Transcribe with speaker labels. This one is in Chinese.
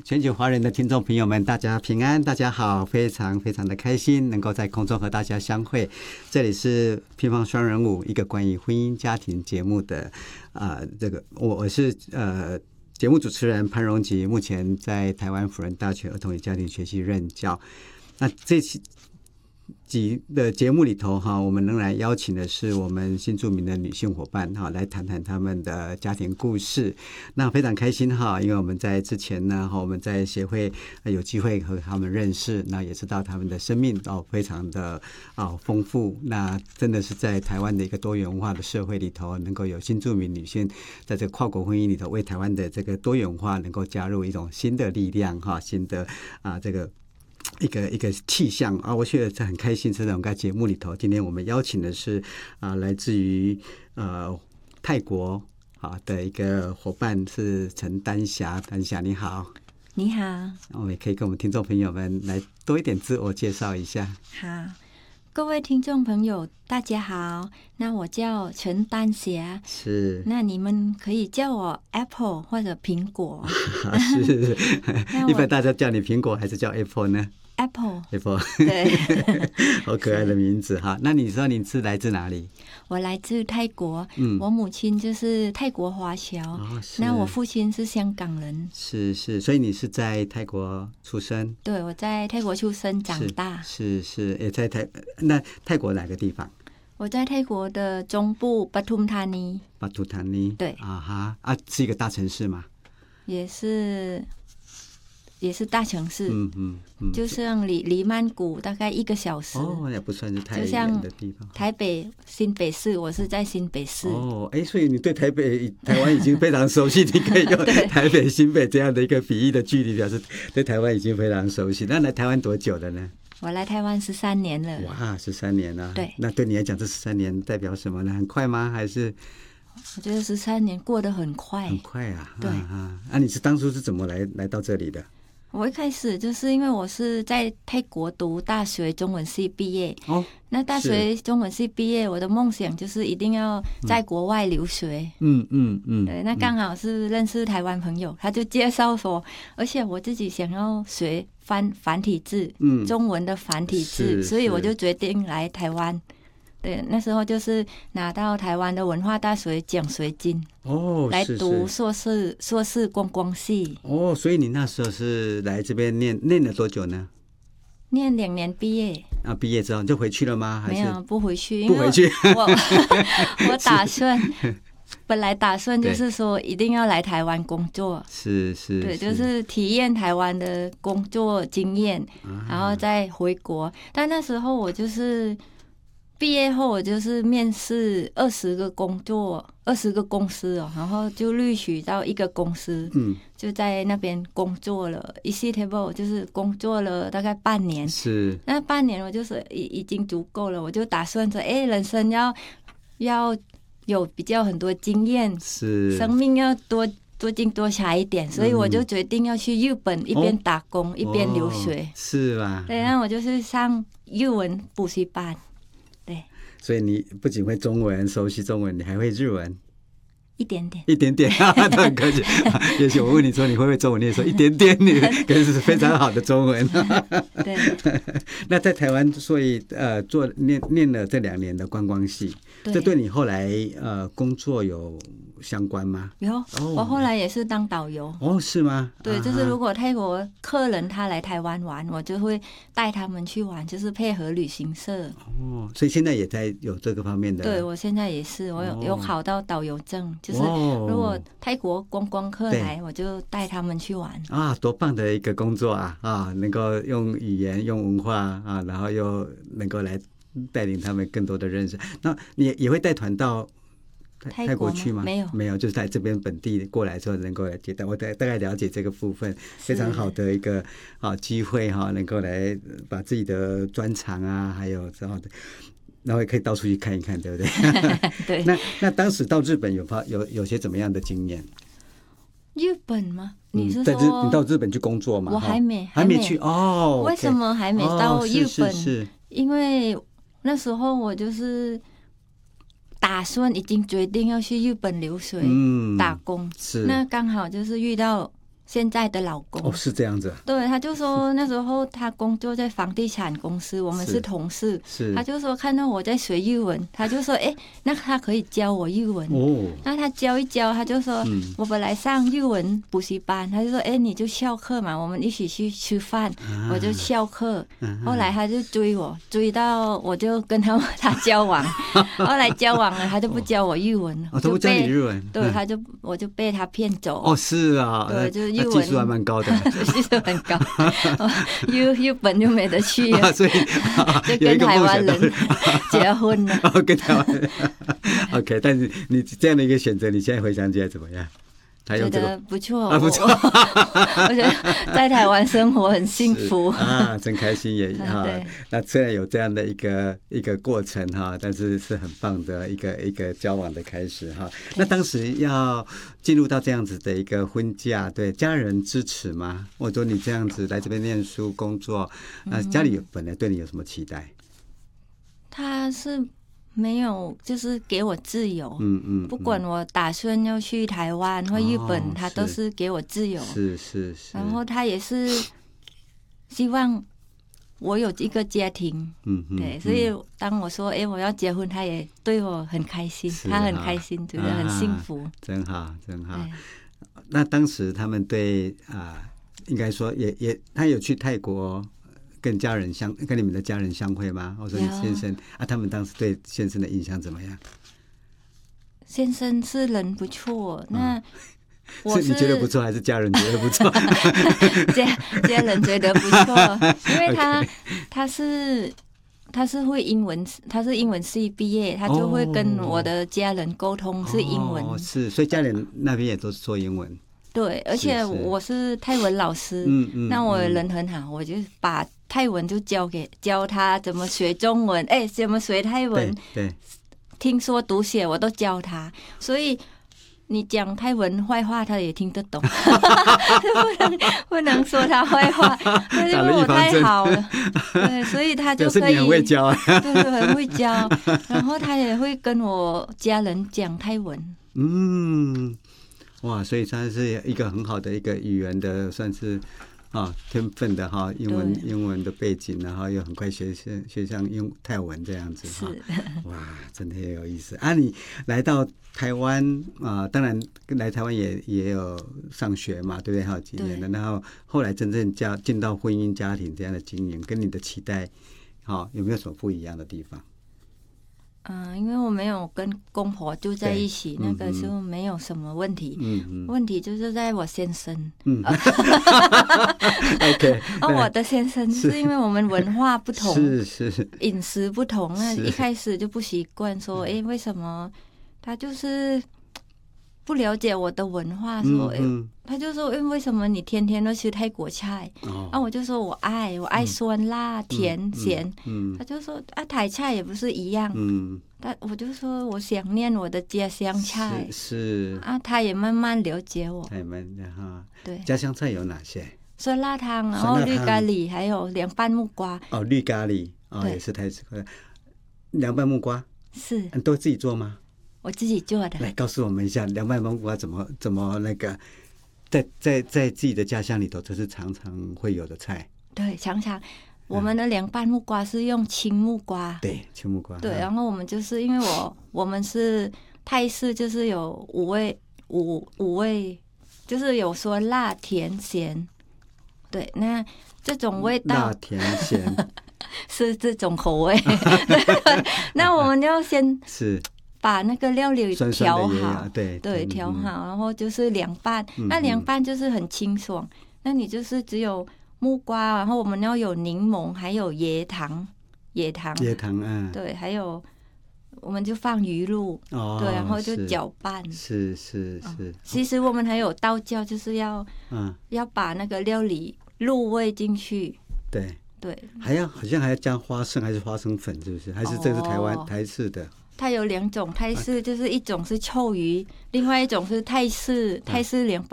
Speaker 1: 全球华人的听众朋友们，大家平安，大家好，非常非常的开心能够在空中和大家相会。这里是乒乓双人舞，一个关于婚姻家庭节目的我是节目主持人潘荣吉，目前在台湾辅仁大学儿童与家庭学系任教。那这集的节目里头我们仍然邀请的是我们新住民的女性伙伴来谈谈他们的家庭故事。那非常开心因为我们在之前呢，我们在协会有机会和他们认识，那也知道他们的生命非常的丰富。那真的是在台湾的一个多元文化的社会里头，能够有新住民女性在这个跨国婚姻里头，为台湾的这个多元文化能够加入一种新的力量新的这个一个气象我觉得很开心。在我们在节目里头，今天我们邀请的是来自于泰国的一个伙伴，是陈丹霞。丹霞你好。
Speaker 2: 你好。
Speaker 1: 我们也可以跟我们听众朋友们来多一点自我介绍一下。
Speaker 2: 好，各位听众朋友大家好，那我叫陈丹霞，
Speaker 1: 是，
Speaker 2: 那你们可以叫我 Apple 或者苹果
Speaker 1: 是一般大家叫你苹果还是叫 Apple 呢？Apple
Speaker 2: 对
Speaker 1: 好可爱的名字哈。那你说你是来自哪里？
Speaker 2: 我来自泰国，我母亲就是泰国华侨，那我父亲是香港人。
Speaker 1: 是，所以你是在泰国出生？
Speaker 2: 对，我在泰国出生长大。
Speaker 1: 是也在那泰国哪个地方？
Speaker 2: 我在泰国的中部巴图塔尼。
Speaker 1: 巴图塔尼，
Speaker 2: 对
Speaker 1: 是一个大城市吗？
Speaker 2: 也是大城市，就像离曼谷大概1个小时。
Speaker 1: 也不算是太远的地方。
Speaker 2: 台北新北市，我是在新北市。
Speaker 1: 所以你对台湾已经非常熟悉，你可以用台北新北这样的一个比喻的距离，表示对台湾已经非常熟悉。那来台湾多久了呢？
Speaker 2: 我来台湾13年了。
Speaker 1: 哇，13年了。
Speaker 2: 对。
Speaker 1: 那对你来讲，这13年代表什么呢？很快吗？还是？
Speaker 2: 我觉得13年过得很快。
Speaker 1: 很快啊。
Speaker 2: 对。
Speaker 1: 你是当初是怎么来到这里的？
Speaker 2: 我一开始就是因为我是在泰国读大学中文系毕业。那大学中文系毕业，我的梦想就是一定要在国外留学。对，那刚好是认识台湾朋友，他就介绍说，而且我自己想要学繁体字，中文的繁体字，所以我就决定来台湾。对，那时候就是拿到台湾的文化大学奖学金来读硕士观光系。
Speaker 1: 所以你那时候是来这边念了多久呢？
Speaker 2: 念2年毕业。
Speaker 1: 毕业之后你就回去了吗？还是
Speaker 2: 没有，不回去，
Speaker 1: 不回去。
Speaker 2: 我打算本来打算就是说一定要来台湾工作。
Speaker 1: 是。
Speaker 2: 对，就是体验台湾的工作经验，然后再回国。但那时候我就是毕业后，我就是面试20个公司然后就录取到一个公司，就在那边工作了，EasyTable就是工作了大概半年。
Speaker 1: 是，那
Speaker 2: 半年我就是已经足够了，我就打算说，人生要有比较很多经验，
Speaker 1: 是，
Speaker 2: 生命要多姿多彩一点，所以我就决定要去日本一边打工一边留学。
Speaker 1: 是吧？
Speaker 2: 对，那我就是上日文补习班。对，
Speaker 1: 所以你不仅会中文，熟悉中文，你还会日文。
Speaker 2: 一点点
Speaker 1: 都很客气。也许我问你说你会不会中文，你也说一点点，你可是非常好的中文。
Speaker 2: 对。
Speaker 1: 那在台湾，所以念了这2年的观光系，这对你后来工作有相关吗？
Speaker 2: 有，我后来也是当导游。
Speaker 1: 是吗？
Speaker 2: 对，就是如果泰国客人他来台湾玩，我就会带他们去玩，就是配合旅行社。
Speaker 1: 所以现在也在有这个方面的。
Speaker 2: 对，我现在也是，我有考到导游证，就是如果泰国观光客来，我就带他们去玩。
Speaker 1: 多棒的一个工作能够用语言、用文化然后又能够来带领他们更多的认识。那你也会带团到泰国去吗？没有，就是在这边本地过来之后能够来接待。我大概了解这个部分，非常好的一个机会能够来把自己的专长还有之后的，然后也可以到处去看一看，对不对？
Speaker 2: 对。
Speaker 1: 那当时到日本有些怎么样的经验？
Speaker 2: 日本吗？你是说
Speaker 1: 你到日本去工作吗？
Speaker 2: 我还没
Speaker 1: 去
Speaker 2: 为什么还没到日本？
Speaker 1: 是
Speaker 2: 因为那时候我就是打算已经决定要去日本留学打工，那刚好就是遇到现在的老公。
Speaker 1: 哦，是这样子。
Speaker 2: 对，他就说那时候他工作在房地产公司，我们是同事。
Speaker 1: 是。
Speaker 2: 他就说看到我在学日文，他就说那他可以教我日文。哦。那他教一教，他就说，我本来上日文补习班，他就说你就翘课嘛，我们一起去吃饭。我就翘课。后来他就追我，追到我就跟他交往。后来交往了，他就不教我日文。
Speaker 1: 他不教你日文。
Speaker 2: 对，我就被他骗走。
Speaker 1: 哦，是啊。
Speaker 2: 对，就是日文
Speaker 1: 技术还蛮高的。
Speaker 2: 技术很高。日本就没得去了。
Speaker 1: 所以
Speaker 2: 就跟台湾人结婚了。
Speaker 1: 跟台湾人。OK， 但是你这样的一个选择，你现在回想起来怎么样？
Speaker 2: 觉得不错，不错。我觉得在台湾生活很幸福
Speaker 1: 啊，真开心也哈。那虽然有这样的一个过程哈，但是是很棒的一个交往的开始哈。那当时要进入到这样子的一个婚嫁，对家人支持吗？我说你这样子来这边念书工作，那家里本来对你有什么期待？
Speaker 2: 他是没有，就是给我自由。不管我打算要去台湾或日本，他都是给我自由。
Speaker 1: 是。
Speaker 2: 然后他也是希望我有一个家庭。对，所以当我说我要结婚，他也对我很开心，他很开心，觉得很幸福。
Speaker 1: 真好，真好。那当时他们对应该说也他有去泰国。跟你们的家人相会吗？我说你先生他们当时对先生的印象怎么样？先生是人不错，那我是你觉得不错，还是家人觉得不错？
Speaker 2: 家人觉得不错，因为他是会英文，他是英文系毕业，他就会跟我的家人沟通是英文。
Speaker 1: 是，所以家人那边也都是说英文。
Speaker 2: 对，而且我是泰文老师，那我人很好，我就把泰文就教他怎么学中文，怎么学泰文，
Speaker 1: 对，
Speaker 2: 听说读写我都教他，所以你讲泰文坏话他也听得懂，不能说他坏话，因为我太好了，对，所以他就可以，
Speaker 1: 你很会教
Speaker 2: 对，很会教，然后他也会跟我家人讲泰文。
Speaker 1: 哇，所以他是一个很好的一个语言的，算是天分的哈，英文的背景，然后又很快学像泰文这样子哈。哇，真的很有意思啊！你来到台湾当然来台湾也有上学嘛，对不对？还有几年的，然后后来真正进到婚姻家庭这样的经营，跟你的期待有没有什么不一样的地方？
Speaker 2: 因为我没有跟公婆住在一起，那个时候没有什么问题。问题就是在我先生。
Speaker 1: OK，
Speaker 2: 我的先生是因为我们文化不同，
Speaker 1: 是
Speaker 2: 饮食不同，那一开始就不习惯，说为什么他就是不了解我的文化，说他就说为什么你天天都吃泰国菜？我就说我爱酸辣甜咸。他就说台菜也不是一样。我就说我想念我的家乡菜。
Speaker 1: 是
Speaker 2: 他也慢慢了解我。
Speaker 1: 慢慢的哈。
Speaker 2: 对，
Speaker 1: 家乡菜有哪些？
Speaker 2: 酸辣汤，然后绿咖喱，还有凉拌木瓜。
Speaker 1: 绿咖喱也是台式的。凉拌木瓜
Speaker 2: 是
Speaker 1: 都自己做吗？
Speaker 2: 我自己做的。来
Speaker 1: 告诉我们一下，凉拌木瓜怎么那个，在自己的家乡里头，这是常常会有的菜。对，
Speaker 2: 常常我们的凉拌木瓜是用青木瓜。
Speaker 1: 对，青木瓜。
Speaker 2: 对，然后我们就是因为我们是泰式，就是有五味，就是有说辣甜咸。对，那这种味道
Speaker 1: 辣甜咸
Speaker 2: 是这种口味。那我们要先把那个料理调好，对，调好，然后就是凉拌。那凉拌就是很清爽。那你就是只有木瓜，然后我们要有柠檬，还有椰糖，对，还有我们就放鱼露，对，然后就搅拌。
Speaker 1: 是。
Speaker 2: 其实我们还有道教，就是要把那个料理入味进去。对，
Speaker 1: 好像还要加花生还是花生粉，是不是？还是这是台式的？
Speaker 2: 它有两种，泰式就是一种是臭鱼，另外一种是泰式凉拌。